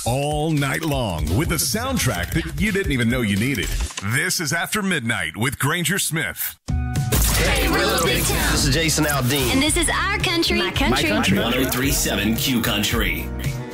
all night long with the soundtrack that you didn't even know you needed. This is After Midnight with Granger Smith. Hey, we're Little Big Town. This is Jason Aldean. And this is Our Country. My Country. My Country. 103.7 Q Country.